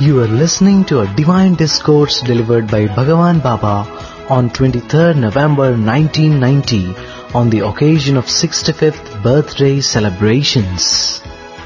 You are listening to a divine discourse delivered by Bhagavan Baba on 23rd November 1990 on the occasion of 65th birthday celebrations.